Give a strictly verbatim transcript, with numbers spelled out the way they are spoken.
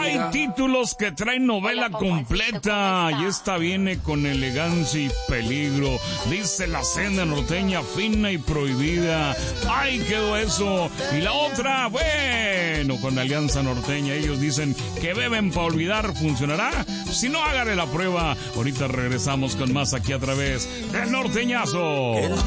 Hay títulos que traen novela completa y esta viene con elegancia y peligro. Dice la senda norteña fina y prohibida. ¡Ay, quedó eso! Y la otra, bueno, con la Alianza Norteña ellos dicen que beben para olvidar. ¿Funcionará? Si no, hágale la prueba. Ahorita regresamos con más aquí a través del Norteñazo.